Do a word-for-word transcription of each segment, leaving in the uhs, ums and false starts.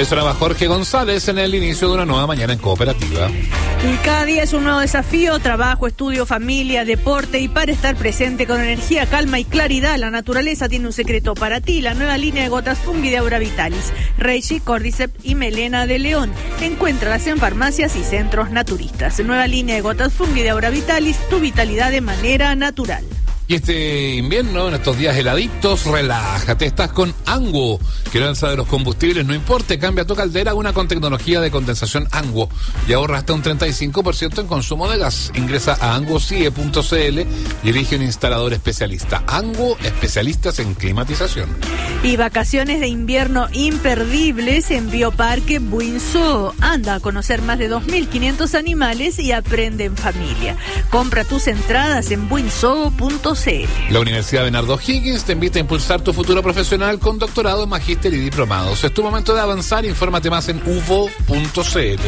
Eso era Jorge González en el inicio de una nueva mañana en Cooperativa. Y cada día es un nuevo desafío: trabajo, estudio, familia, deporte. Y para estar presente con energía, calma y claridad, la naturaleza tiene un secreto para ti. La nueva línea de gotas Fungi de Aura Vitalis, Reishi, Cordyceps y Melena de León. Encuéntralas en farmacias y centros naturistas. Nueva línea de gotas Fungi de Aura Vitalis, tu vitalidad de manera natural. Y este invierno, en estos días heladitos, relájate, estás con Anguo, que el alza de los combustibles no importa, cambia tu caldera una con tecnología de condensación Anguo y ahorra hasta un treinta y cinco por ciento en consumo de gas. Ingresa a anguocie punto cl y elige un instalador especialista. Anguo, especialistas en climatización. Y vacaciones de invierno imperdibles en Bioparque Buinzó. Anda a conocer más de dos mil quinientos animales y aprende en familia. Compra tus entradas en buinzó punto cl. La Universidad Bernardo Higgins te invita a impulsar tu futuro profesional con doctorado, magíster y diplomados. Es tu momento de avanzar, infórmate más en uvo punto cl.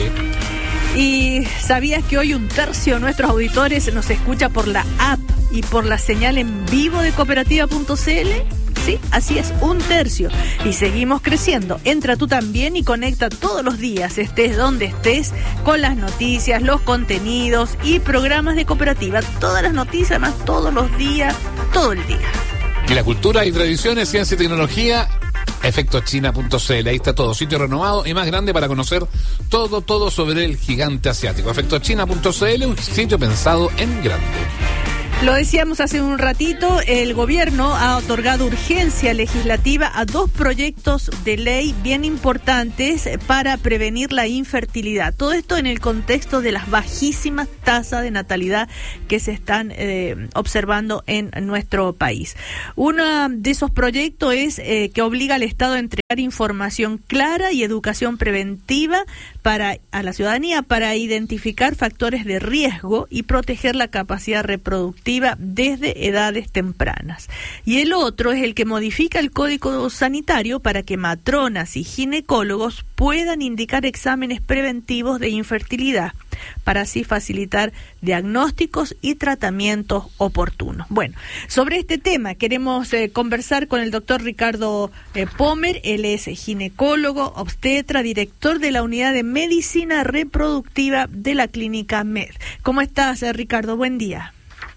¿Y sabías que hoy un tercio de nuestros auditores nos escucha por la app y por la señal en vivo de cooperativa punto cl? Sí, así es, un tercio. Y seguimos creciendo. Entra tú también y conecta todos los días, estés donde estés, con las noticias, los contenidos y programas de cooperativa. Todas las noticias, además, todos los días, todo el día. Y la cultura y tradiciones, ciencia y tecnología, efecto china punto cl. Ahí está todo, sitio renovado y más grande para conocer todo, todo sobre el gigante asiático. efecto china punto cl, un sitio pensado en grande. Lo decíamos hace un ratito, el gobierno ha otorgado urgencia legislativa a dos proyectos de ley bien importantes para prevenir la infertilidad. Todo esto en el contexto de las bajísimas tasas de natalidad que se están eh, observando en nuestro país. Uno de esos proyectos es eh, que obliga al Estado a entregar información clara y educación preventiva para a la ciudadanía para identificar factores de riesgo y proteger la capacidad reproductiva desde edades tempranas. Y el otro es el que modifica el Código Sanitario para que matronas y ginecólogos puedan indicar exámenes preventivos de infertilidad, para así facilitar diagnósticos y tratamientos oportunos. Bueno, sobre este tema queremos eh, conversar con el doctor Ricardo eh, Pomer. Él es ginecólogo, obstetra, director de la Unidad de Medicina Reproductiva de la Clínica Med. ¿Cómo estás, eh, Ricardo? Buen día.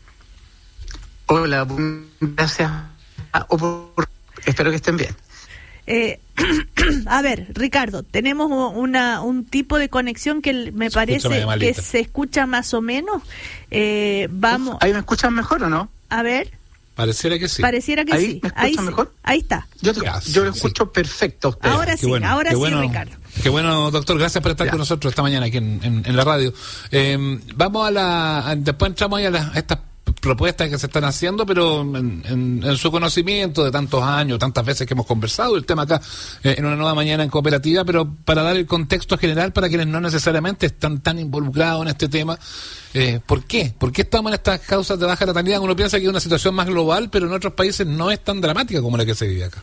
Hola, gracias. Ah, espero que estén bien. Eh, a ver, Ricardo, tenemos una un tipo de conexión que me se parece que se escucha más o menos. Eh, vamos. ¿Ahí me escuchan mejor o no? A ver. Pareciera que sí. Pareciera que ¿Ahí sí. me escuchan Ahí mejor? Sí. Ahí está. Yo, te, yo lo escucho sí. Perfecto a usted. Ahora sí, bueno, ahora sí, bueno, Ricardo. Qué bueno, doctor. Gracias por estar ya. con nosotros esta mañana aquí en, en, en la radio. Eh, vamos a la. A, después entramos ahí a, la, a estas propuestas que se están haciendo, pero en, en, en su conocimiento de tantos años, tantas veces que hemos conversado el tema acá eh, en una nueva mañana en Cooperativa, pero para dar el contexto general para quienes no necesariamente están tan involucrados en este tema, eh, ¿por qué? ¿Por qué estamos en estas causas de baja natalidad? Uno piensa que es una situación más global, pero en otros países no es tan dramática como la que se vive acá.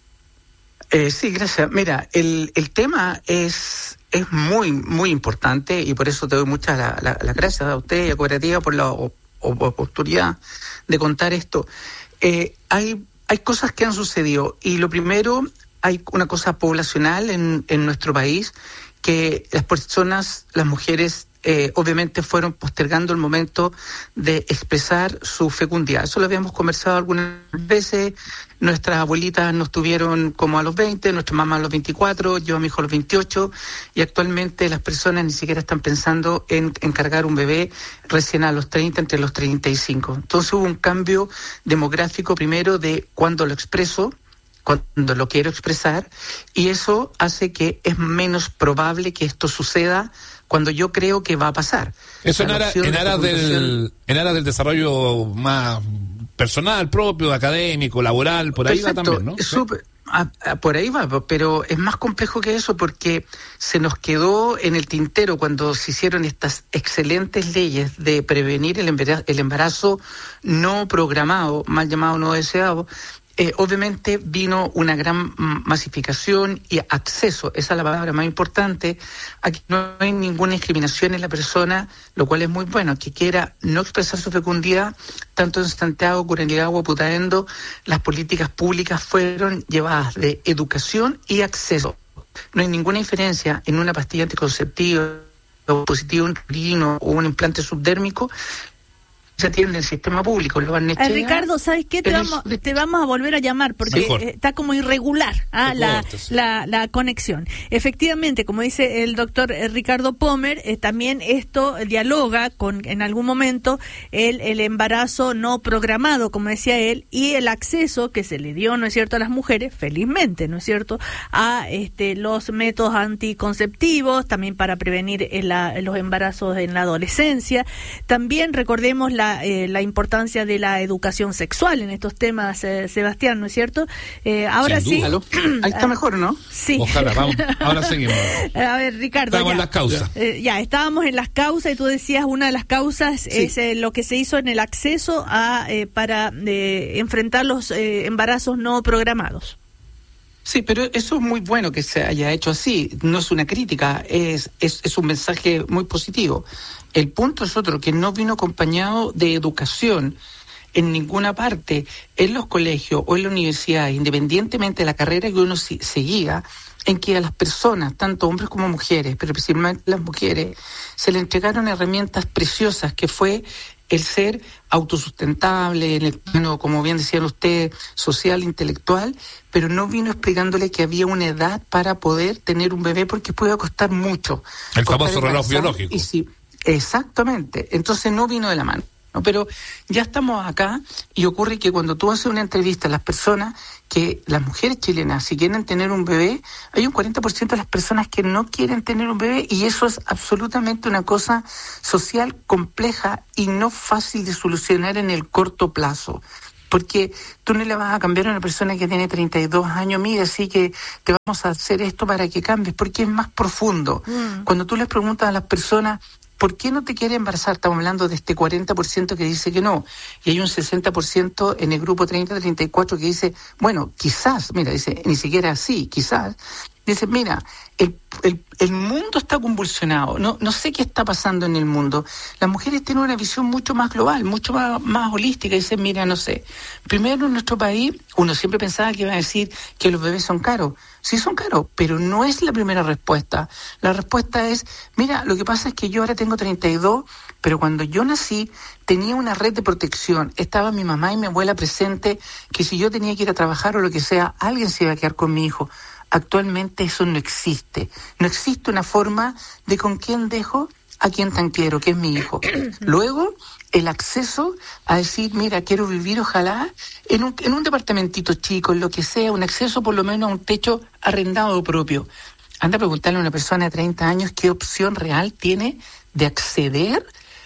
Eh, sí, gracias. Mira, el, el tema es es muy, muy importante y por eso te doy muchas las la, la gracias a usted y a Cooperativa por la o, oportunidad de contar esto. Eh, hay, hay cosas que han sucedido y lo primero, hay una cosa poblacional en, en nuestro país, que las personas, las mujeres, eh, obviamente fueron postergando el momento de expresar su fecundidad. Eso lo habíamos conversado algunas veces. Nuestras abuelitas nos tuvieron como a los veinte, nuestra mamá a los veinticuatro, yo a mi hijo a los veintiocho, y actualmente las personas ni siquiera están pensando en encargar un bebé recién a los treinta, entre los treinta y cinco. Entonces hubo un cambio demográfico primero de cuándo lo expreso, cuando lo quiero expresar, y eso hace que es menos probable que esto suceda cuando yo creo que va a pasar. Eso en, ara, en, aras del, en aras del desarrollo más personal, propio, académico, laboral, por ahí Perfecto. va también, ¿no? Es super, a, a, por ahí va, pero es más complejo que eso porque se nos quedó en el tintero cuando se hicieron estas excelentes leyes de prevenir el embarazo, el embarazo no programado, mal llamado no deseado. Eh, obviamente vino una gran masificación y acceso, esa es la palabra más importante. Aquí no hay ninguna discriminación en la persona, lo cual es muy bueno. Que quiera no expresar su fecundidad, tanto en Santiago, Curaniligua, Putaendo, las políticas públicas fueron llevadas de educación y acceso. no hay ninguna diferencia en una pastilla anticonceptiva o positivo un trino o un implante subdérmico. Se atiende en el sistema público. Lo van a eh, Ricardo, ¿sabes qué? Te vamos, te vamos a volver a llamar porque Mejor. está como irregular ¿ah? la, la, la conexión. Efectivamente, como dice el doctor Ricardo Pomer, eh, también esto dialoga con, en algún momento, el, el embarazo no programado, como decía él, y el acceso que se le dio, ¿no es cierto?, a las mujeres, felizmente, ¿no es cierto?, a este, los métodos anticonceptivos, también para prevenir el, la, los embarazos en la adolescencia. También recordemos la Eh, la importancia de la educación sexual en estos temas, eh, Sebastián, ¿no es cierto? Eh, ahora sí. Ahí está mejor, ¿no? Sí. Ojalá, vamos. Ahora seguimos. A ver, Ricardo. Estamos ya, en las causas. Eh, ya, estábamos en las causas y tú decías una de las causas sí. es eh, lo que se hizo en el acceso a eh, para eh, enfrentar los eh, embarazos no programados. Sí, pero eso es muy bueno que se haya hecho así. No es una crítica, es, es, es un mensaje muy positivo. El punto es otro, que no vino acompañado de educación en ninguna parte, en los colegios o en la universidad, independientemente de la carrera que uno si, seguía, en que a las personas, tanto hombres como mujeres, pero principalmente las mujeres, se le entregaron herramientas preciosas que fue el ser autosustentable, en el plano, como bien decían ustedes, social, intelectual, pero no vino explicándole que había una edad para poder tener un bebé porque puede costar mucho. El famoso reloj biológico. Y si, exactamente, entonces no vino de la mano. ¿no? Pero ya estamos acá y ocurre que cuando tú haces una entrevista a las personas, que las mujeres chilenas, si quieren tener un bebé, hay un cuarenta por ciento de las personas que no quieren tener un bebé y eso es absolutamente una cosa social compleja y no fácil de solucionar en el corto plazo. Porque tú no le vas a cambiar a una persona que tiene treinta y dos años, mira, así que te vamos a hacer esto para que cambies, porque es más profundo. Mm. Cuando tú les preguntas a las personas, ¿por qué no te quiere embarazar? Estamos hablando de este cuarenta por ciento que dice que no. Y hay un sesenta por ciento en el grupo treinta a treinta y cuatro que dice, bueno, quizás, mira, dice, ni siquiera así, quizás. Dice, mira, el, el, el mundo está convulsionado, no, no sé qué está pasando en el mundo. Las mujeres tienen una visión mucho más global, mucho más, más holística. Dicen, mira, no sé, primero en nuestro país, uno siempre pensaba que iba a decir que los bebés son caros. Sí son caros, pero no es la primera respuesta. La respuesta es, mira, lo que pasa es que yo ahora tengo treinta y dos, pero cuando yo nací tenía una red de protección. Estaba mi mamá y mi abuela presente, que si yo tenía que ir a trabajar o lo que sea, alguien se iba a quedar con mi hijo. Actualmente eso no existe. No existe una forma de con quién dejo a quien tan quiero, que es mi hijo. Luego, el acceso a decir, mira, quiero vivir ojalá en un, en un departamentito chico, en lo que sea, un acceso por lo menos a un techo arrendado propio. Anda a preguntarle a una persona de treinta años qué opción real tiene de acceder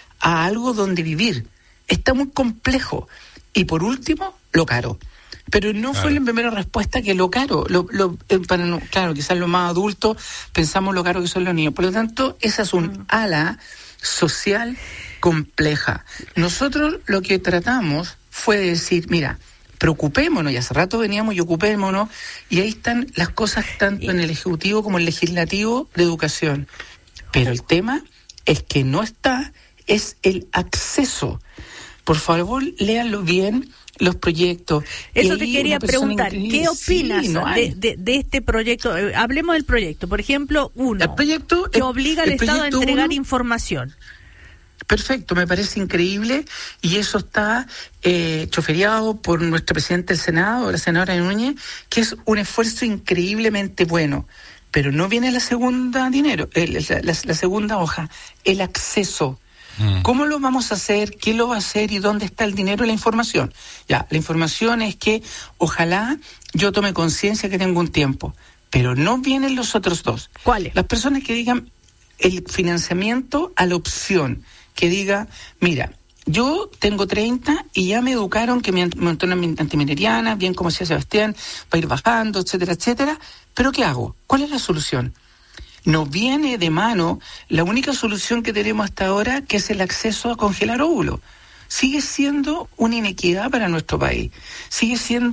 a algo donde vivir. Está muy complejo. Y por último, lo caro. Pero no claro. fue la primera respuesta que lo caro. Lo, lo, eh, para no, claro, quizás los más adultos pensamos lo caro que son los niños. Por lo tanto, esa es un mm. ala social compleja. Nosotros lo que tratamos fue decir, mira, preocupémonos, y hace rato veníamos y ocupémonos, y ahí están las cosas tanto en el Ejecutivo como en el Legislativo de Educación. Pero el tema es que no está, es el acceso. Por favor, léanlo bien, los proyectos. Eso te quería preguntar, ¿qué opinas sí, no de, de, de este proyecto? Eh, hablemos del proyecto. Por ejemplo, uno, el proyecto, que el, obliga al Estado a entregar uno, información. Perfecto, me parece increíble y eso está eh, choferiado por nuestra presidenta del Senado, la senadora Núñez, que es un esfuerzo increíblemente bueno. Pero no viene la segunda dinero, eh, la, la, la segunda hoja, el acceso. ¿Cómo lo vamos a hacer? ¿Quién lo va a hacer? ¿Y dónde está el dinero y la información? Ya, la información es que ojalá yo tome conciencia que tengo un tiempo, pero no vienen los otros dos. ¿Cuáles? Las personas que digan el financiamiento a la opción, que diga, mira, yo tengo treinta y ya me educaron que me montó una antimineriana, bien como decía Sebastián, para ir bajando, etcétera, etcétera, pero ¿qué hago? ¿Cuál es la solución? Nos viene de mano la única solución que tenemos hasta ahora, que es el acceso a congelar óvulos. Sigue siendo una inequidad para nuestro país. Sigue siendo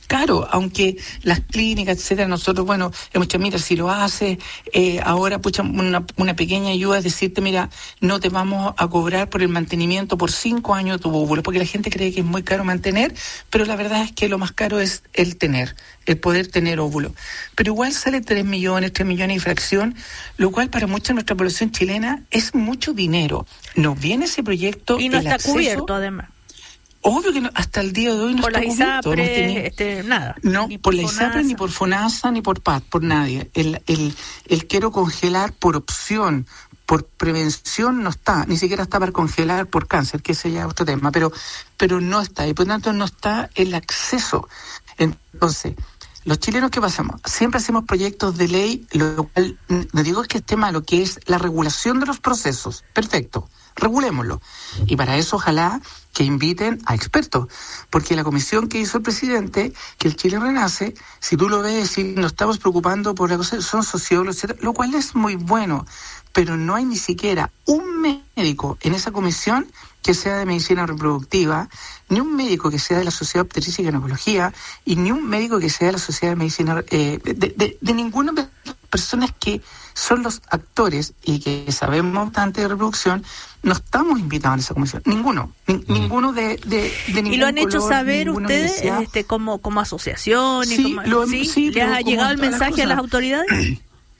caro, aunque las clínicas, etcétera, nosotros, bueno, hemos dicho, mira, si lo haces, eh, ahora, pucha, una, una pequeña ayuda es decirte, mira, no te vamos a cobrar por el mantenimiento por cinco años de tu óvulo, porque la gente cree que es muy caro mantener, pero la verdad es que lo más caro es el tener, el poder tener óvulo. Pero igual sale tres millones, tres millones y fracción, lo cual para mucha de nuestra población chilena es mucho dinero. Nos viene ese proyecto. Y no está acceso, cubierto, además. Obvio que no, hasta el día de hoy no por está la cubierto. ISAPRE, No tiene, este, nada. No, ni por la FONASA. ISAPRE, ni por FONASA, ni por P A T, por nadie. El, el, el quiero congelar por opción, por prevención no está, ni siquiera está para congelar por cáncer, que ese ya es otro tema, pero, pero no está, y por lo tanto no está el acceso. Entonces, los chilenos, ¿qué pasamos? Siempre hacemos proyectos de ley, lo cual, no digo que esté malo, que es la regulación de los procesos. Perfecto, regulémoslo. Y para eso ojalá que inviten a expertos, porque la comisión que hizo el presidente, que el Chile Renace, si tú lo ves, si nos estamos preocupando por la cosa, son sociólogos, etcétera, lo cual es muy bueno, pero no hay ni siquiera un médico en esa comisión que sea de medicina reproductiva, ni un médico que sea de la Sociedad Obstetricia y Ginecología, y ni un médico que sea de la Sociedad de Medicina, eh, de, de, de ninguna de las personas que son los actores y que sabemos bastante de reproducción. No estamos invitados a esa comisión, ninguno, ni, mm. ninguno de, de, de ningún ¿Y lo han hecho color, saber ustedes este, como, como asociación? Sí, como, lo, ¿sí? sí, ¿Le ha llegado el mensaje a las autoridades?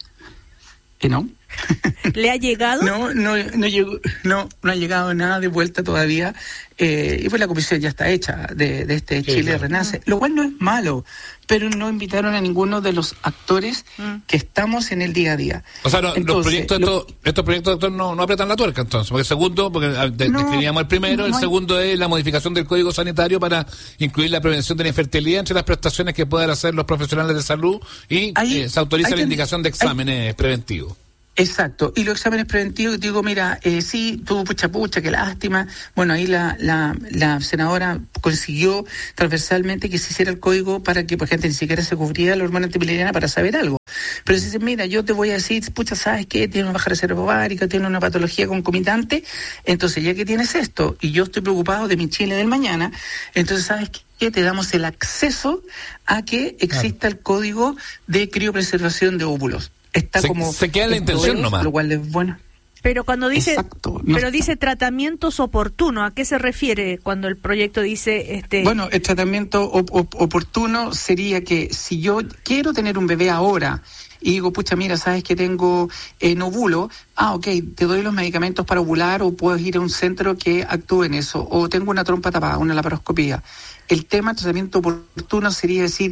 ¿Que no? ¿Le ha llegado? No, no, no llegó, no, no ha llegado nada de vuelta todavía, eh, y pues la comisión ya está hecha de, de este sí, Chile claro. Renace, lo cual no es malo, pero no invitaron a ninguno de los actores mm. que estamos en el día a día. O sea, no, entonces, los proyectos, lo, estos, estos proyectos doctor, no, no apretan la tuerca entonces, porque el segundo, porque de, no, describíamos el primero, no el hay... segundo es la modificación del Código Sanitario para incluir la prevención de la infertilidad entre las prestaciones que puedan hacer los profesionales de salud y hay, eh, se autoriza la que, indicación de exámenes hay, preventivos. Exacto, y los exámenes preventivos, digo, mira, eh, sí, tuvo pucha pucha, qué lástima. Bueno, ahí la, la, la senadora consiguió transversalmente que se hiciera el código para que, por gente, ni siquiera se cubría la hormona antimulleriana para saber algo. Pero si dice, mira, yo te voy a decir, pucha, ¿sabes qué? Tiene una baja reserva ovárica, tiene una patología concomitante, entonces ya que tienes esto, y yo estoy preocupado de mi Chile del mañana, entonces, ¿sabes qué? Que te damos el acceso a que exista claro. el código de criopreservación de óvulos. Está se, como se queda la intención poderoso, nomás, lo cual es bueno. Pero cuando dice Exacto, no. pero dice tratamientos oportunos, ¿a qué se refiere cuando el proyecto dice este? Bueno, el tratamiento op- op- oportuno sería que si yo quiero tener un bebé ahora y digo, pucha, mira, sabes que tengo eh, óvulo, ah, ok, te doy los medicamentos para ovular o puedes ir a un centro que actúe en eso, o tengo una trompa tapada, una laparoscopía. El tema del tratamiento oportuno sería decir,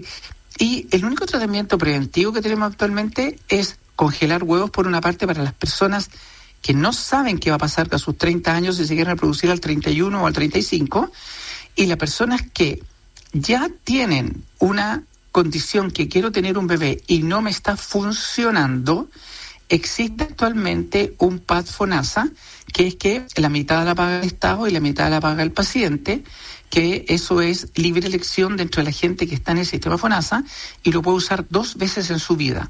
y el único tratamiento preventivo que tenemos actualmente es congelar huevos por una parte para las personas que no saben qué va a pasar a sus treinta años si se quieren reproducir al treinta y uno o al treinta y cinco, y las personas que ya tienen una condición que quiero tener un bebé y no me está funcionando, existe actualmente un P A D FONASA, que es que la mitad la paga el Estado y la mitad la paga el paciente, que eso es libre elección dentro de la gente que está en el sistema FONASA y lo puede usar dos veces en su vida.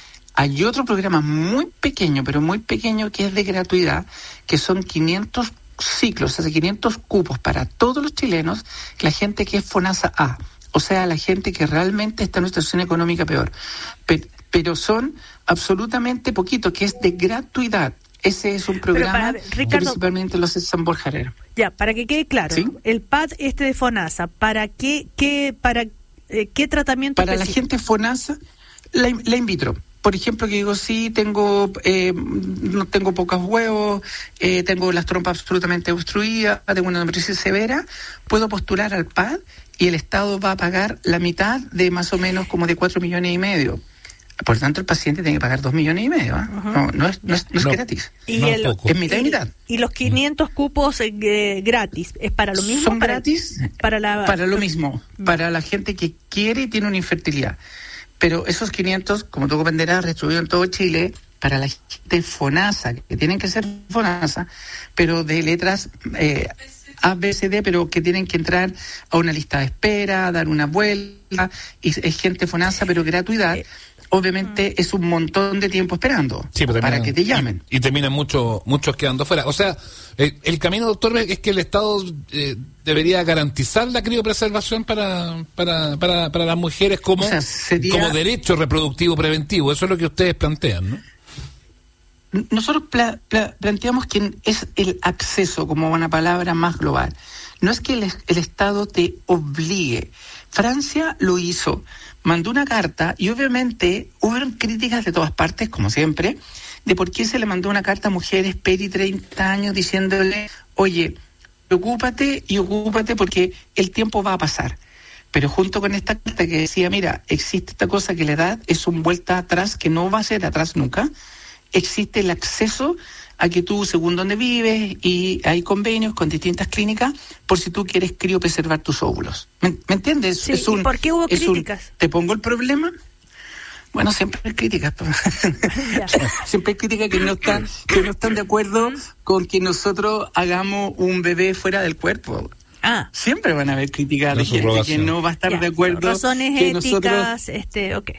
Hay otro programa muy pequeño, pero muy pequeño, que es de gratuidad, que son quinientos ciclos, o sea, quinientos cupos para todos los chilenos, la gente que es FONASA A, o sea, la gente que realmente está en una situación económica peor. Pero, pero son absolutamente poquitos, que es de gratuidad. Ese es un programa para, Ricardo, que principalmente lo hace San Borja Herrera. Ya, para que quede claro, ¿sí? El P A D este de FONASA, ¿para qué, qué, para, eh, qué tratamiento Para específico? La gente FONASA, la, la in vitro. Por ejemplo, que digo, sí, tengo eh, no tengo pocos huevos, eh, tengo las trompas absolutamente obstruidas, tengo una endometriosis severa, puedo postular al P A D y el Estado va a pagar la mitad de más o menos como de cuatro millones y medio. Por tanto, el paciente tiene que pagar dos millones y medio. ¿eh? Uh-huh. No, no es, no es, no es no, gratis. Y no el, es mitad y, y mitad. Y los quinientos cupos eh, gratis, ¿es para lo mismo? Son para, gratis para, la, para lo mismo, para la gente que quiere y tiene una infertilidad. Pero esos quinientos, como tú comprenderás, distribuidos en todo Chile, para la gente FONASA, que tienen que ser FONASA, pero de letras eh, A, B, C, D, pero que tienen que entrar a una lista de espera, dar una vuelta, y es gente FONASA, pero gratuidad. obviamente mm. es un montón de tiempo esperando sí, para terminan, que te llamen. Y, y terminan mucho, muchos quedando fuera. O sea, eh, el camino, doctor, es que el Estado eh, debería garantizar la criopreservación para, para, para, para las mujeres como, o sea, sería... como derecho reproductivo preventivo. Eso es lo que ustedes plantean, ¿no? Nosotros pla- pla- planteamos que es el acceso como una palabra más global. No es que el, el Estado te obligue. Francia lo hizo, mandó una carta y obviamente hubo críticas de todas partes, como siempre, de por qué se le mandó una carta a mujeres peri treinta años diciéndole, oye, ocúpate y ocúpate porque el tiempo va a pasar. Pero junto con esta carta que decía, mira, existe esta cosa que la edad es un vuelta atrás que no va a ser atrás nunca, existe el acceso a que tú, según donde vives, y hay convenios con distintas clínicas por si tú quieres criopreservar tus óvulos. ¿Me, ¿me entiendes? Sí, es un, ¿y por qué hubo críticas? Un, ¿te pongo el problema? Bueno, siempre hay críticas. Siempre hay críticas que no están, que no están de acuerdo con que nosotros hagamos un bebé fuera del cuerpo. Ah. Siempre van a haber críticas de gente que no va a estar ya, de acuerdo. Razones que éticas, nosotros, este, ok.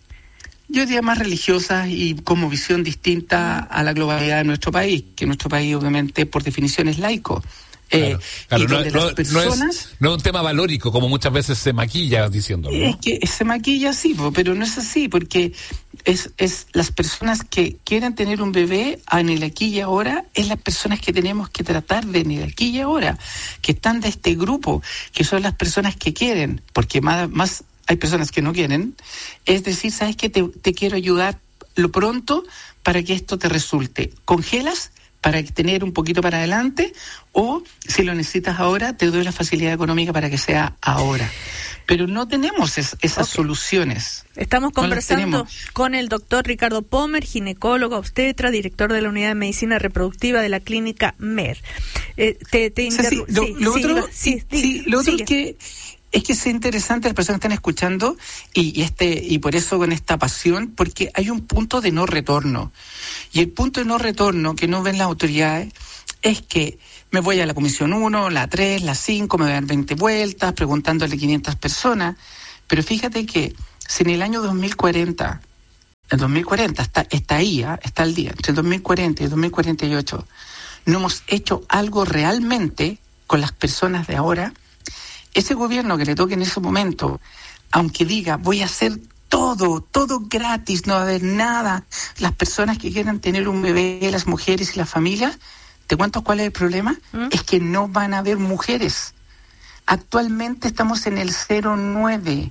Yo diría más religiosas y como visión distinta a la globalidad de nuestro país, que nuestro país obviamente por definición es laico. Claro, eh, claro, y no, donde no, las personas, no, es, no es un tema valórico como muchas veces se maquilla diciéndolo, ¿no? Es que se maquilla sí, pero no es así, porque es, es las personas que quieren tener un bebé en el aquí y ahora, es las personas que tenemos que tratar de en el aquí y ahora, que están de este grupo, que son las personas que quieren, porque más, más hay personas que no quieren, es decir, ¿sabes qué? Te, te quiero ayudar lo pronto para que esto te resulte. ¿Congelas para tener un poquito para adelante? O si lo necesitas ahora, te doy la facilidad económica para que sea ahora. Pero no tenemos es, esas okay. soluciones. Estamos conversando con el doctor Ricardo Pommer, ginecólogo obstetra, director de la Unidad de Medicina Reproductiva de la Clínica M E R. Eh, te, te interru- sí, lo, sí, lo sí, otro, iba, sí, sí, sí, lo otro sigue. es que es que es interesante las personas que están escuchando y, y este y por eso con esta pasión, porque hay un punto de no retorno. Y el punto de no retorno que no ven las autoridades es que me voy a la comisión uno, la tres, la cinco, me voy a dar veinte vueltas preguntándole a quinientas personas, pero fíjate que si en el año dos mil cuarenta, el dos mil cuarenta está, está ahí, ¿eh? Está al día, entre el dos mil cuarenta y el dos mil cuarenta y ocho, no hemos hecho algo realmente con las personas de ahora. Ese gobierno que le toque en ese momento, aunque diga voy a hacer todo, todo gratis, no va a haber nada, las personas que quieran tener un bebé, las mujeres y las familias, ¿te cuento cuál es el problema? ¿Mm? Es que no van a haber mujeres. Actualmente estamos en el cero coma nueve.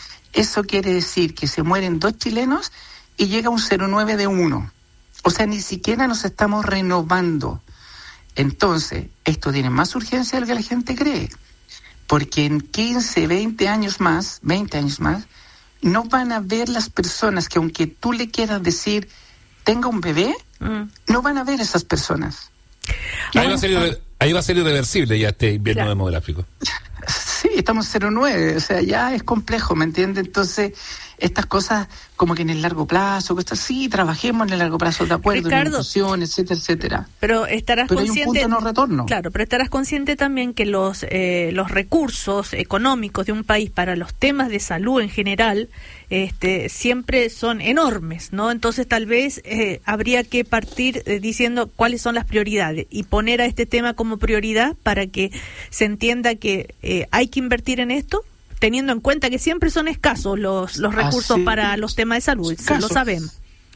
Eso quiere decir que se mueren dos chilenos y llega un cero coma nueve de uno. O sea, ni siquiera nos estamos renovando. Entonces, esto tiene más urgencia de lo que la gente cree. Porque en quince, veinte años más, veinte años más, no van a ver las personas que aunque tú le quieras decir, tenga un bebé, mm. no van a ver esas personas. Ahí va, a ser irre- ahí va a ser irreversible ya este invierno claro. demográfico. Sí, estamos cero coma nueve, o sea, ya es complejo, ¿me entiendes? Entonces, estas cosas como que en el largo plazo, que sí, trabajemos en el largo plazo, de acuerdo, Ricardo, en inclusión, etcétera, etcétera. Pero estarás pero consciente... hay un punto de no retorno. Claro, pero estarás consciente también que los, eh, los recursos económicos de un país para los temas de salud en general este, siempre son enormes, ¿no? Entonces tal vez eh, habría que partir eh, diciendo cuáles son las prioridades y poner a este tema como prioridad para que se entienda que eh, hay que invertir en esto, teniendo en cuenta que siempre son escasos los, los recursos Así, para los temas de salud, lo sabemos.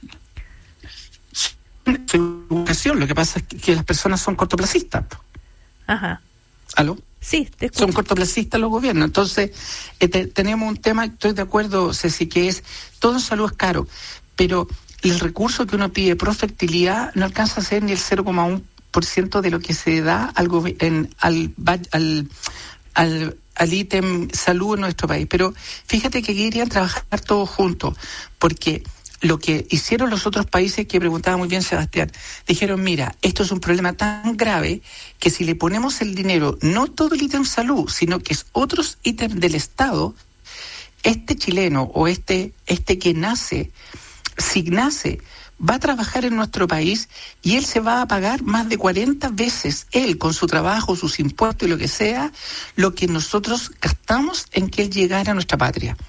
Educación, lo que pasa es que, que las personas son cortoplacistas. Ajá. ¿Aló? Sí, te escucho. Son cortoplacistas los gobiernos. Entonces, eh, te, tenemos un tema, estoy de acuerdo, Ceci, que es, todo en salud es caro, pero el recurso que uno pide pro fertilidad no alcanza a ser ni el cero coma uno por ciento de lo que se da al, gobi- en, al, al, al al ítem salud en nuestro país. Pero fíjate que querían trabajar todos juntos, porque lo que hicieron los otros países, que preguntaba muy bien Sebastián, dijeron, mira, esto es un problema tan grave que si le ponemos el dinero, no todo el ítem salud, sino que es otros ítems del Estado, este chileno o este, este que nace, si nace, va a trabajar en nuestro país y él se va a pagar más de cuarenta veces, él con su trabajo, sus impuestos y lo que sea, lo que nosotros gastamos en que él llegara a nuestra patria.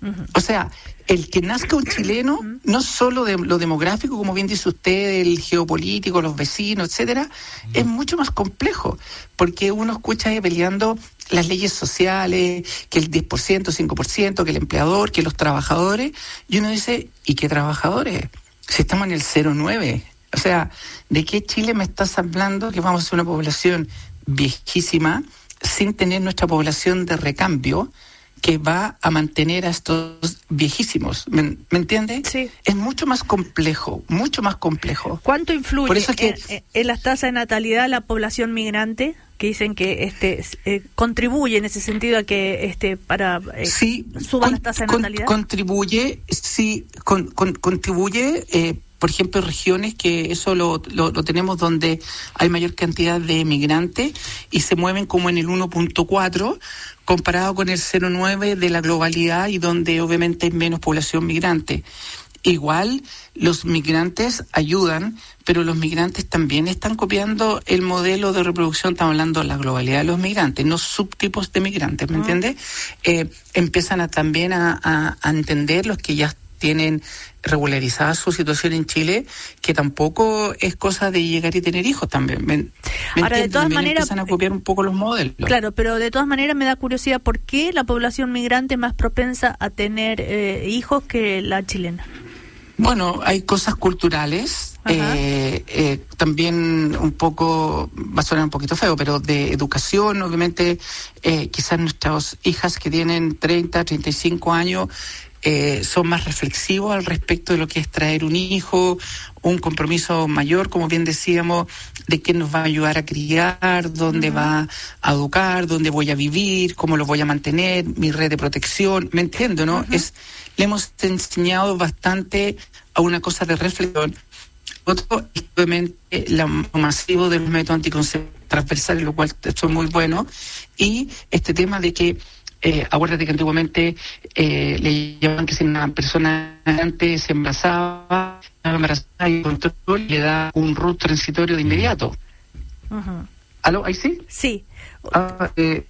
Uh-huh. O sea, el que nazca un chileno, uh-huh. no solo de lo demográfico, como bien dice usted, el geopolítico, los vecinos, etcétera, uh-huh. es mucho más complejo, porque uno escucha ahí peleando las leyes sociales, que el diez por ciento, cinco por ciento, que el empleador, que los trabajadores, y uno dice, ¿y qué trabajadores? Si estamos en el cero coma nueve. O sea, ¿de qué Chile me estás hablando que vamos a ser una población viejísima sin tener nuestra población de recambio que va a mantener a estos viejísimos? ¿Me, ¿me entiende? Sí. Es mucho más complejo, mucho más complejo. ¿Cuánto influye Por eso es que, en, en las tasas de natalidad la población migrante? Que dicen que este eh, contribuye en ese sentido a que este para eh, sí, suban con, las tasas de con, natalidad. Contribuye, sí, con, con, contribuye, eh, por ejemplo, regiones que eso lo, lo, lo tenemos donde hay mayor cantidad de migrantes y se mueven como en el uno punto cuatro comparado con el cero punto nueve de la globalidad y donde obviamente hay menos población migrante. Igual los migrantes ayudan, pero los migrantes también están copiando el modelo de reproducción. Estamos hablando de la globalidad de los migrantes, no subtipos de migrantes, ¿me uh-huh. entiendes? Eh, empiezan a, también a, a, a entender los que ya tienen regularizada su situación en Chile, que tampoco es cosa de llegar y tener hijos también. ¿Me, me Ahora, de todas maneras, empiezan a copiar un poco los modelos. Claro, pero de todas maneras me da curiosidad, ¿por qué la población migrante es más propensa a tener eh, hijos que la chilena? Bueno, hay cosas culturales, eh, eh, también un poco, va a sonar un poquito feo, pero de educación, obviamente, eh, quizás nuestras hijas que tienen treinta, treinta y cinco años, eh, son más reflexivos al respecto de lo que es traer un hijo, un compromiso mayor, como bien decíamos, de quién nos va a ayudar a criar, dónde uh-huh. va a educar, dónde voy a vivir, cómo lo voy a mantener, mi red de protección, ¿me entiendo, no? Uh-huh. Es le hemos enseñado bastante a una cosa de reflexión. Otro, obviamente, lo masivo de los métodos anticonceptivos transversales, lo cual esto es muy bueno. Y este tema de que, eh, acuérdate que antiguamente eh, le llamaban que si una persona antes se embarazaba, embarazada y control, le da un R U T transitorio de inmediato. Uh-huh. ¿Aló? ¿Ahí sí? Sí. Ah, eh,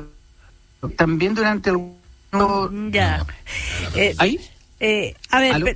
también durante el... No, ya. Eh, ¿Ahí? Eh, a ver, per,